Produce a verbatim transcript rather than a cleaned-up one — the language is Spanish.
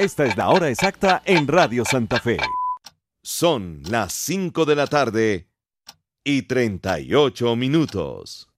Esta es la hora exacta en Radio Santa Fe. Son las cinco de la tarde y treinta y ocho minutos.